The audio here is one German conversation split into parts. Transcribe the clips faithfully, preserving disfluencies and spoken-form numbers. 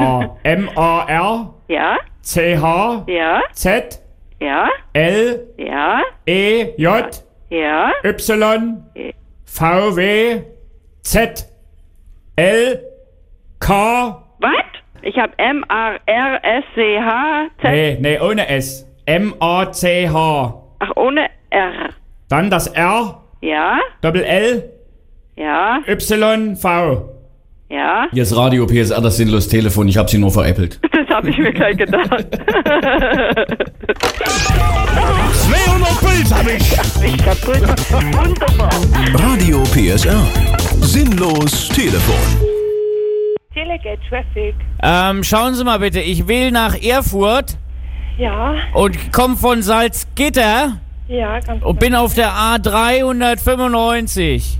A. M A R. Ja. C H. Ja. Z. Ja. L. Ja. E. J. Ja. Y. V. W. Z. L. K. Was? Ich habe M A R S C H Z. Nee, nee, ohne S. M A C H. Ach, ohne R. Dann das R. Ja. Doppel L. Ja. Y. V. Ja. Hier ist Radio P S R, das sinnlos Telefon. Ich habe Sie nur veräppelt. Das habe ich mir gleich gedacht. zweihundert Puls hab ich. Ich kaputt. Wunderbar. Radio P S R. Sinnlos Telefon. Delegate Traffic. Ähm, schauen Sie mal bitte, ich will nach Erfurt Ja. und komme von Salzgitter Ja, ganz und bin auf der A dreihundertfünfundneunzig.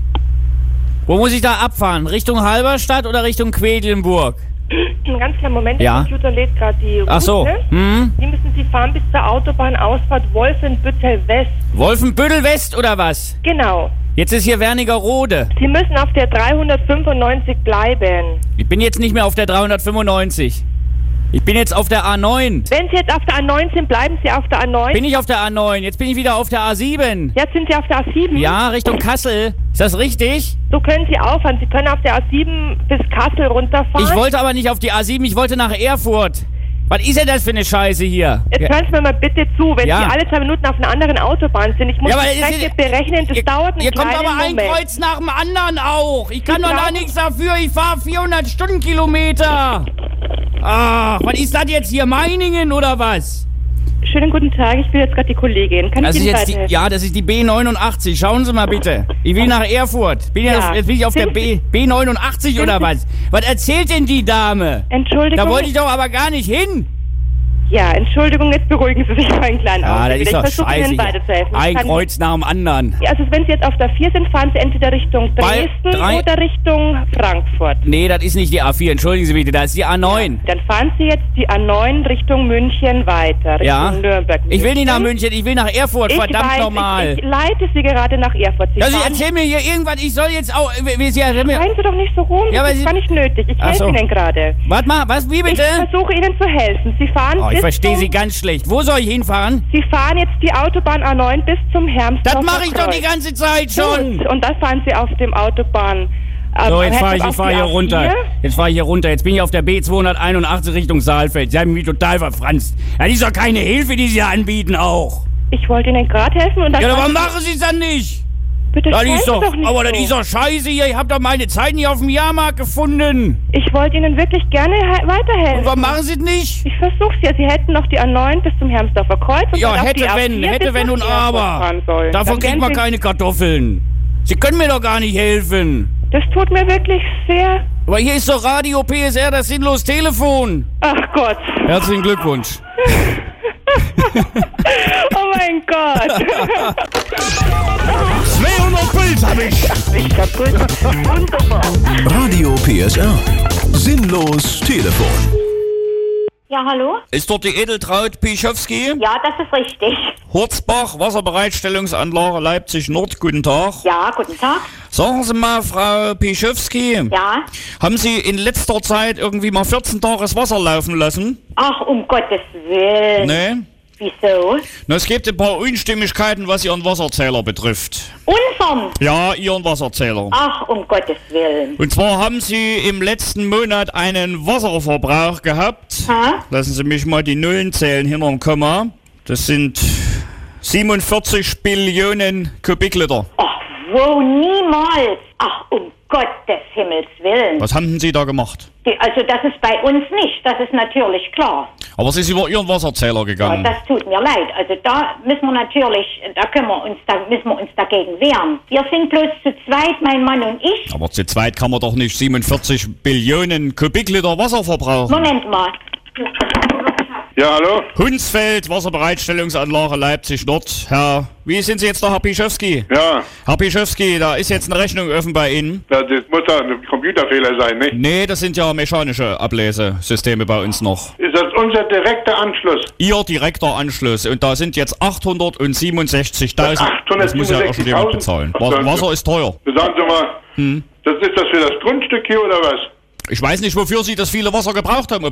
Wo muss ich da abfahren? Richtung Halberstadt oder Richtung Quedlinburg? Einen ganz kleinen Moment, der Ja. Computer lädt gerade die Route. Ach so. Hm? Die müssen Sie fahren bis zur Autobahnausfahrt Wolfenbüttel West. Wolfenbüttel West oder was? Genau. Jetzt ist hier Wernigerode. Sie müssen auf der dreihundertfünfundneunzig bleiben. Ich bin jetzt nicht mehr auf der dreihundertfünfundneunzig. Ich bin jetzt auf der A neun. Wenn Sie jetzt auf der A neun sind, bleiben Sie auf der A neun. Bin ich auf der A neun, jetzt bin ich wieder auf der A sieben. Jetzt sind Sie auf der A sieben. Ja, Richtung Kassel. Ist das richtig? So können Sie auffahren. Sie können auf der A sieben bis Kassel runterfahren. Ich wollte aber nicht auf die A sieben, ich wollte nach Erfurt. Was ist denn das für eine Scheiße hier? Jetzt hören Sie mir mal bitte zu, wenn Ja. Sie alle zwei Minuten auf einer anderen Autobahn sind. Ich muss Ja, aber die es Strecke ist- berechnen, das Ihr, dauert einen ihr kommt kleinen aber ein Moment. Kreuz nach dem anderen auch. Ich kann Sie doch da brauchen- nichts dafür. Ich fahre vierhundert Stundenkilometer. Ach, was ist das jetzt hier? Meiningen oder was? Schönen guten Tag, ich bin jetzt gerade die Kollegin. Kann Das ich ist Ihnen jetzt die, weiterhelfen? ja, das ist die B neunundachtzig. Schauen Sie mal bitte. Ich will nach Erfurt. Bin Ja. jetzt, jetzt bin ich auf der Sind B, B neunundachtzig oder was? Was erzählt denn die Dame? Entschuldigung. Da wollte ich doch aber gar nicht hin. Ja, Entschuldigung, jetzt beruhigen Sie sich mal einen kleinen Ah, das Augenblick. ist Ich doch versuche scheiße. Ihnen weiterzuhelfen. Ich Ein kann- Kreuz nach dem anderen. Ja, also wenn Sie jetzt auf der vier sind, fahren Sie entweder Richtung Bei Dresden drei- oder Richtung Frankfurt. Nee, das ist nicht die A vier. Entschuldigen Sie bitte, das ist die A neun. Dann fahren Sie jetzt die A neun Richtung München weiter, Richtung Ja. Nürnberg. Ich will nicht nach München, ich will nach Erfurt. Ich Verdammt weiß, nochmal. Ich, ich leite Sie gerade nach Erfurt. Sie Ja, Sie fahren- erzählen mir hier irgendwas, ich soll jetzt auch. Wie, wie, Sie erzählen mir. Seien Sie doch nicht so rum, Ja, aber das ist Sie- gar nicht nötig. Ich Ach helfe so. Ihnen gerade. Warte mal, was, wie Ich bitte? versuche Ihnen zu helfen. Sie fahren Oh, ich bis verstehe zum, Sie ganz schlecht. Wo soll ich hinfahren? Sie fahren jetzt die Autobahn A neun bis zum Hermsdorfer Das mache ich doch die Kreuz. ganze Zeit schon. Gut, und dann fahren Sie auf dem Autobahn. äh, So, jetzt fahre ich, auf ich fahr die hier A vier. runter. Jetzt fahre ich hier runter. Jetzt bin ich auf der B zweihunderteinundachtzig Richtung Saalfeld. Sie haben mich total verfranst. Ja, das ist doch keine Hilfe, die Sie hier anbieten auch. Ich wollte Ihnen gerade helfen und dann... Ja, aber fahren warum Sie- machen Sie es dann nicht? Bitte Das schreien ist Sie doch, doch nicht aber so. das ist doch scheiße hier. Ich habe doch meine Zeit nicht auf dem Jahrmarkt gefunden. Ich wollte Ihnen wirklich gerne he- weiterhelfen. Und warum machen Sie es nicht? Ich versuch's ja. Sie hätten noch die A neun bis zum Hermsdorfer Kreuz und Ja, dann auf hätte die A vier wenn, hätte bis wenn nach und Erfurt aber. fahren sollen. Davon Dann kriegt wären man Sie- keine Kartoffeln. Sie können mir doch gar nicht helfen. Das tut mir wirklich sehr... Aber hier ist doch Radio P S R, das sinnlos Telefon. Ach Gott. Herzlichen Glückwunsch. Oh mein Gott. zweihundert Puls hab ich. Ich kaputt. Wunderbar. Radio P S R. Sinnlos Telefon. Ja, hallo? Ist dort die Edeltraut Pischowski? Ja, das ist richtig. Hurzbach, Wasserbereitstellungsanlage Leipzig Nord. Guten Tag. Ja, guten Tag. Sagen Sie mal, Frau Pischowski, Ja. haben Sie in letzter Zeit irgendwie mal vierzehn Tage das Wasser laufen lassen? Ach, um Gottes Willen. Ne? Wieso? Na, es gibt ein paar Unstimmigkeiten, was Ihren Wasserzähler betrifft. Unsern. Ja, Ihren Wasserzähler. Ach, um Gottes Willen. Und zwar haben Sie im letzten Monat einen Wasserverbrauch gehabt. Ha? Lassen Sie mich mal die Nullen zählen hinterm Komma. Das sind siebenundvierzig Billionen Kubikliter. Ach, wo niemals. Ach, um Gottes Himmels Willen. Was haben denn Sie da gemacht? Die, also das ist bei uns nicht, das ist natürlich klar. Aber es ist über Ihren Wasserzähler Ja, gegangen. das tut mir leid. Also da müssen wir natürlich, da können wir uns, da müssen wir uns dagegen wehren. Wir sind bloß zu zweit, mein Mann und ich. Aber zu zweit kann man doch nicht siebenundvierzig Billionen Kubikliter Wasser verbrauchen. Moment mal. Ja, hallo? Hunsfeld, Wasserbereitstellungsanlage Leipzig Nord. Herr, wie sind Sie jetzt der Herr Pischowski? Ja, Herr Pischowski, da ist jetzt eine Rechnung offen bei Ihnen. das das muss doch ein Computerfehler sein, nicht? Nee, das sind ja mechanische Ablesesysteme bei uns noch. Ist das unser direkter Anschluss? Ihr direkter Anschluss. Und da sind jetzt achthundertsiebenundsechzigtausend. Das muss ja auch schon jemand bezahlen. Was- Wasser ist teuer. Sagen Sie mal, Hm. das ist das für das Grundstück hier oder was? Ich weiß nicht, wofür Sie das viele Wasser gebraucht haben.